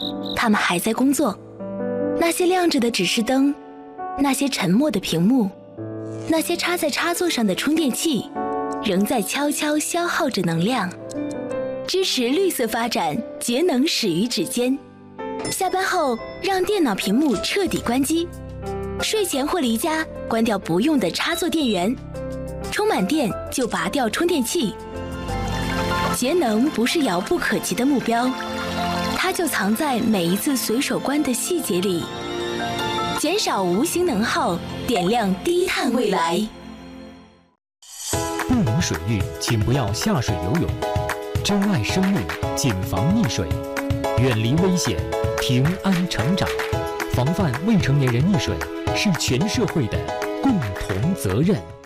他们还在工作。那些亮着的指示灯，那些沉默的屏幕，那些插在插座上的充电器，仍在悄悄消耗着能量。支持绿色发展，节能始于指尖。下班后，让电脑屏幕彻底关机。睡前或离家，关掉不用的插座电源。充满电就拔掉充电器。节能不是遥不可及的目标，它就藏在每一次随手关的细节里。减少无形能耗，点亮低碳未来。 不明水域，请不要下水游泳。珍爱生命，谨防溺水，远离危险，平安成长。防范未成年人溺水是全社会的共同责任。